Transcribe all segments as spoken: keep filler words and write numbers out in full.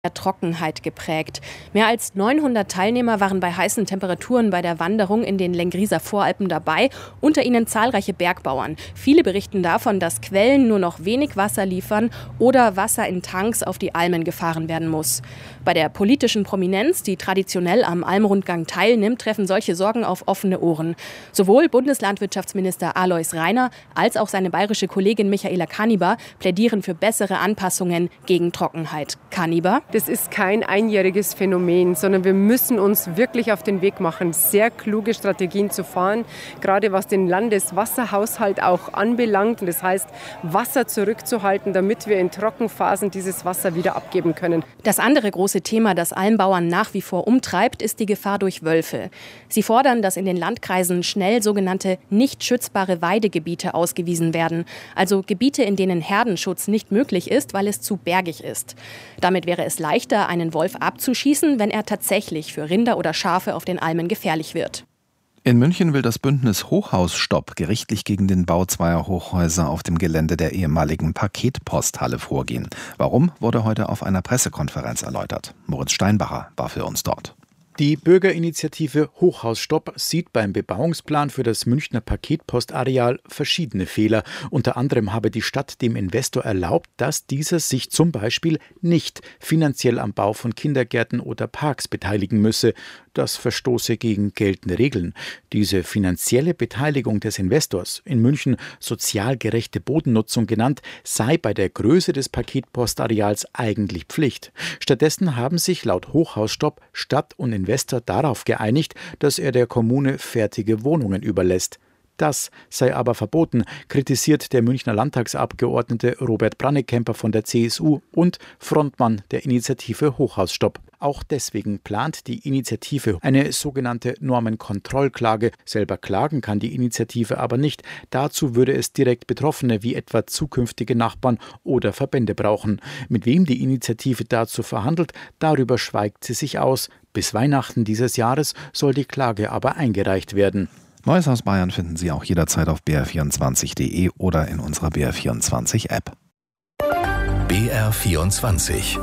der Trockenheit geprägt. Mehr als neunhundert Teilnehmer waren bei heißen Temperaturen bei der Wanderung in den Lengrieser Voralpen dabei, unter ihnen zahlreiche Bergbauern. Viele berichten davon, dass Quellen nur noch wenig Wasser liefern oder Wasser in Tanks auf die Almen gefahren werden muss. Bei der politischen Prominenz, die traditionell am Almrundgang teilnimmt, treffen solche Sorgen auf offene Ohren. Sowohl Bundeslandwirtschaftsminister Alois Rainer als auch seine bayerische Kollegin Michaela Kaniber plädieren für bessere Anpassungen gegen Trockenheit. Kaniber: Das ist kein einjähriges Phänomen, sondern wir müssen uns wirklich auf den Weg machen, sehr kluge Strategien zu fahren, gerade was den Landeswasserhaushalt auch anbelangt. Das heißt, Wasser zurückzuhalten, damit wir in Trockenphasen dieses Wasser wieder abgeben können. Das andere große Thema, das Almbauern nach wie vor umtreibt, ist die Gefahr durch Wölfe. Sie fordern, dass in den Landkreisen schnell sogenannte nicht schützbare Weidegebiete ausgewiesen werden, also Gebiete, in denen Herdenschutz nicht möglich ist, weil es zu bergig ist. Damit wäre es leichter, einen Wolf abzuschießen, wenn er tatsächlich für Rinder oder Schafe auf den Almen gefährlich wird. In München will das Bündnis Hochhausstopp gerichtlich gegen den Bau zweier Hochhäuser auf dem Gelände der ehemaligen Paketposthalle vorgehen. Warum, wurde heute auf einer Pressekonferenz erläutert. Moritz Steinbacher war für uns dort. Die Bürgerinitiative Hochhausstopp sieht beim Bebauungsplan für das Münchner Paketpostareal verschiedene Fehler. Unter anderem habe die Stadt dem Investor erlaubt, dass dieser sich zum Beispiel nicht finanziell am Bau von Kindergärten oder Parks beteiligen müsse. Das verstoße gegen geltende Regeln. Diese finanzielle Beteiligung des Investors, in München sozial gerechte Bodennutzung genannt, sei bei der Größe des Paketpostareals eigentlich Pflicht. Stattdessen haben sich laut Hochhausstopp Stadt und Investor darauf geeinigt, dass er der Kommune fertige Wohnungen überlässt. Das sei aber verboten, kritisiert der Münchner Landtagsabgeordnete Robert Brannekemper von der C S U und Frontmann der Initiative Hochhausstopp. Auch deswegen plant die Initiative eine sogenannte Normenkontrollklage. Selber klagen kann die Initiative aber nicht. Dazu würde es direkt Betroffene wie etwa zukünftige Nachbarn oder Verbände brauchen. Mit wem die Initiative dazu verhandelt, darüber schweigt sie sich aus. Bis Weihnachten dieses Jahres soll die Klage aber eingereicht werden. Neues aus Bayern finden Sie auch jederzeit auf b r vierundzwanzig punkt d e oder in unserer B R vierundzwanzig App. B R vierundzwanzig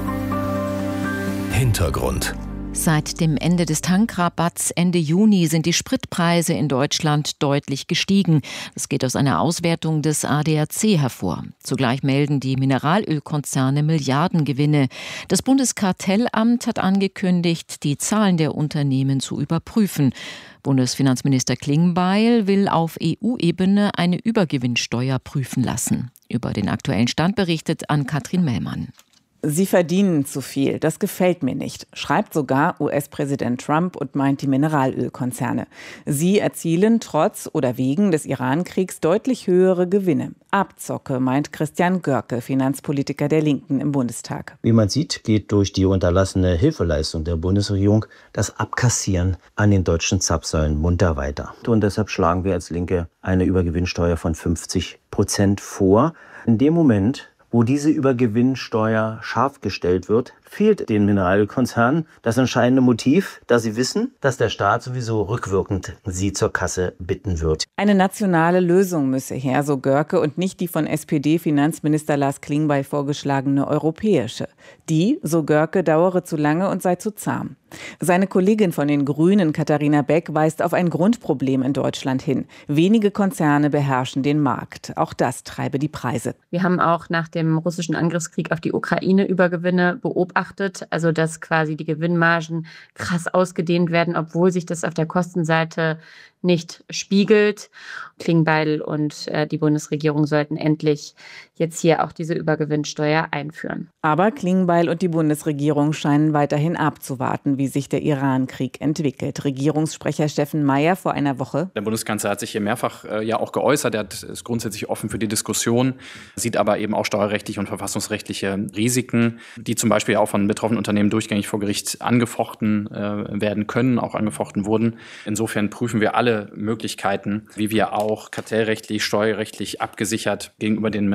Hintergrund. Seit dem Ende des Tankrabatts Ende Juni sind die Spritpreise in Deutschland deutlich gestiegen. Das geht aus einer Auswertung des A D A C hervor. Zugleich melden die Mineralölkonzerne Milliardengewinne. Das Bundeskartellamt hat angekündigt, die Zahlen der Unternehmen zu überprüfen. Bundesfinanzminister Klingbeil will auf E U-Ebene eine Übergewinnsteuer prüfen lassen. Über den aktuellen Stand berichtet Ann-Kathrin Mellmann. Sie verdienen zu viel, das gefällt mir nicht, schreibt sogar U S-Präsident Trump und meint die Mineralölkonzerne. Sie erzielen trotz oder wegen des Iran-Kriegs deutlich höhere Gewinne. Abzocke, meint Christian Görke, Finanzpolitiker der Linken im Bundestag. Wie man sieht, geht durch die unterlassene Hilfeleistung der Bundesregierung das Abkassieren an den deutschen Zapfsäulen munter weiter. Und deshalb schlagen wir als Linke eine Übergewinnsteuer von fünfzig Prozent vor. In dem Moment, wo diese Übergewinnsteuer scharf gestellt wird, fehlt den Mineralölkonzernen das entscheidende Motiv, da sie wissen, dass der Staat sowieso rückwirkend sie zur Kasse bitten wird. Eine nationale Lösung müsse her, so Görke, und nicht die von S P D-Finanzminister Lars Klingbeil vorgeschlagene europäische. Die, so Görke, dauere zu lange und sei zu zahm. Seine Kollegin von den Grünen, Katharina Beck, weist auf ein Grundproblem in Deutschland hin. Wenige Konzerne beherrschen den Markt. Auch das treibe die Preise. Wir haben auch nach dem russischen Angriffskrieg auf die Ukraine Übergewinne beobachtet, also dass quasi die Gewinnmargen krass ausgedehnt werden, obwohl sich das auf der Kostenseite nicht spiegelt. Klingbeil und äh, die Bundesregierung sollten endlich jetzt hier auch diese Übergewinnsteuer einführen. Aber Klingbeil und die Bundesregierung scheinen weiterhin abzuwarten, wie sich der Iran-Krieg entwickelt. Regierungssprecher Steffen Mayer vor einer Woche. Der Bundeskanzler hat sich hier mehrfach äh, ja auch geäußert. Er hat, ist grundsätzlich offen für die Diskussion, sieht aber eben auch steuerrechtliche und verfassungsrechtliche Risiken, die zum Beispiel auch von betroffenen Unternehmen durchgängig vor Gericht angefochten äh, werden können, auch angefochten wurden. Insofern prüfen wir alle Möglichkeiten, wie wir auch kartellrechtlich, steuerrechtlich abgesichert gegenüber den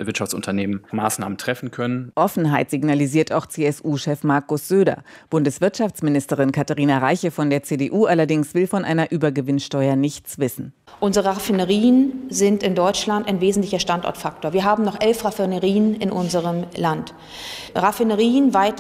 Mineralölwirtschaftsunternehmen Maßnahmen treffen können. Offenheit signalisiert auch C S U-Chef Markus Söder. Bundeswirtschaftsminister Wirtschaftsministerin Katharina Reiche von der C D U allerdings will von einer Übergewinnsteuer nichts wissen. Unsere Raffinerien sind in Deutschland ein wesentlicher Standortfaktor. Wir haben noch elf Raffinerien in unserem Land. Raffinerien weiter